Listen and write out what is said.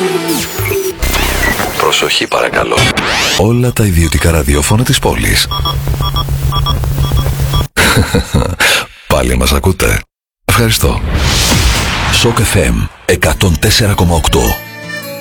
Προσοχή παρακαλώ. Όλα τα ιδιωτικά ραδιόφωνα της πόλης. Πάλι μας ακούτε? Ευχαριστώ. Shock FM 104,8.